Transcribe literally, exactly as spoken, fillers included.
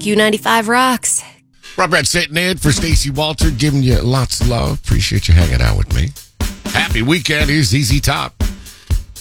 Q ninety-five rocks. Robert sitting in for Stacey Walter, giving you lots of love. Appreciate you hanging out with me. Happy weekend. Here's Z Z Top.